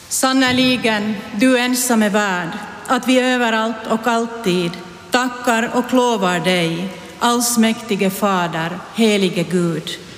Sannerligen, du ensam är värd att vi överallt och alltid tackar och lovar dig, allsmäktige Fader, helige Gud.